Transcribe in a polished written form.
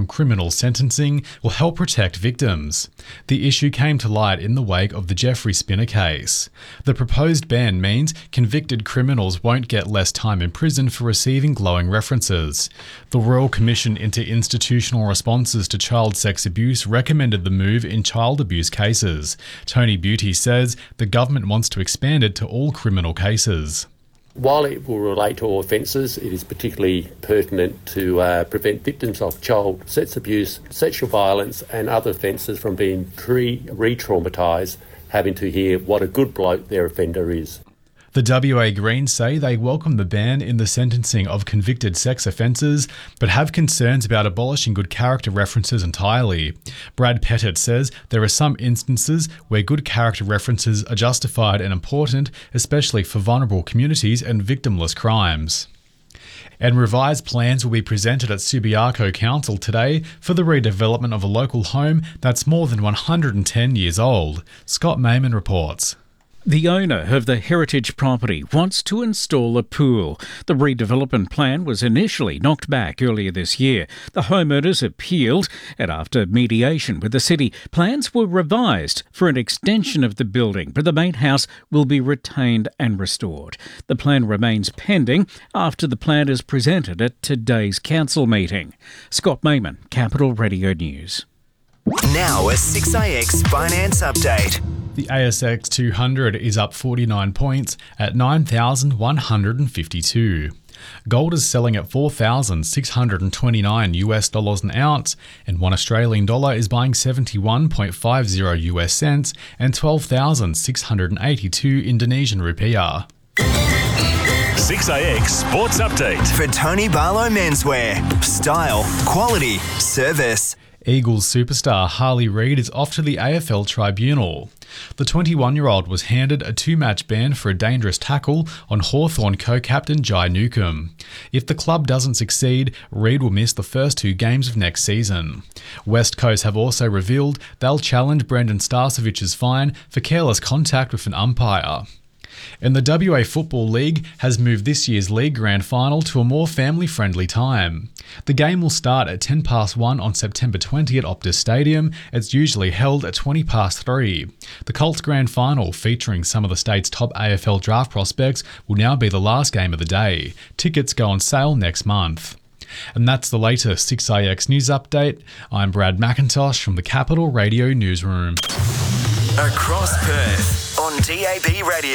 from criminal sentencing will help protect victims. The issue came to light in the wake of the Jeffrey Spinner case. The proposed ban means convicted criminals won't get less time in prison for receiving glowing references. The Royal Commission into Institutional Responses to Child Sex Abuse recommended the move in child abuse cases. Tony Beauty says the government wants to expand it to all criminal cases. While it will relate to all offences, it is particularly pertinent to prevent victims of child sex abuse, sexual violence and other offences from being re-traumatised, having to hear what a good bloke their offender is. The WA Greens say they welcome the ban in the sentencing of convicted sex offences, but have concerns about abolishing good character references entirely. Brad Pettit says there are some instances where good character references are justified and important, especially for vulnerable communities and victimless crimes. And revised plans will be presented at Subiaco Council today for the redevelopment of a local home that's more than 110 years old. Scott Mayman reports. The owner of the heritage property wants to install a pool. The redevelopment plan was initially knocked back earlier this year. The homeowners appealed, and after mediation with the city, plans were revised for an extension of the building, but the main house will be retained and restored. The plan remains pending after the plan is presented at today's council meeting. Scott Mayman, Capital Radio News. Now a 6AX Finance Update. The ASX 200 is up 49 points at 9,152. Gold is selling at $4,629 an ounce, and $1 Australian dollar is buying 71.50 US cents and 12,682 Indonesian rupiah. 6AX Sports Update. For Tony Barlow Menswear. Style, quality, service. Eagles superstar Harley Reid is off to the AFL tribunal. The 21-year-old was handed a 2-match ban for a dangerous tackle on Hawthorn co-captain Jai Newcombe. If the club doesn't succeed, Reid will miss the first 2 games of next season. West Coast have also revealed they'll challenge Brendan Starcevic's fine for careless contact with an umpire. And the WA Football League has moved this year's league grand final to a more family-friendly time. The game will start at 1:10 on September 20 at Optus Stadium. It's usually held at 3:20. The Colts grand final, featuring some of the state's top AFL draft prospects, will now be the last game of the day. Tickets go on sale next month. And that's the latest 6AX News Update. I'm Brad McIntosh from the Capital Radio Newsroom. Across Perth on DAB Radio.